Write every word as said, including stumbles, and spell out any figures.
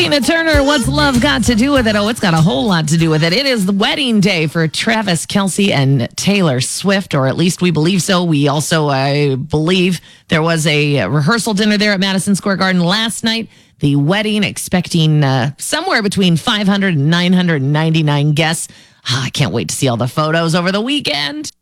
Tina Turner, what's love got to do with it? Oh, it's got a whole lot to do with it. It is the wedding day for Travis Kelce and Taylor Swift, or at least we believe so. We also, I believe, there was a rehearsal dinner there at Madison Square Garden last night. The wedding, expecting uh, somewhere between five hundred and nine hundred ninety-nine guests. Ah, I can't wait to see all the photos over the weekend.